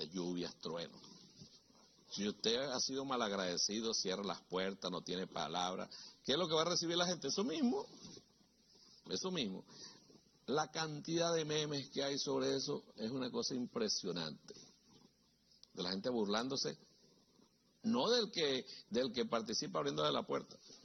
lluvias, truenos. Si usted ha sido malagradecido, cierra las puertas, no tiene palabra, ¿qué es lo que va a recibir la gente? Eso mismo. Eso mismo. La cantidad de memes que hay sobre eso es una cosa impresionante. De la gente burlándose, no del que participa abriendo la puerta,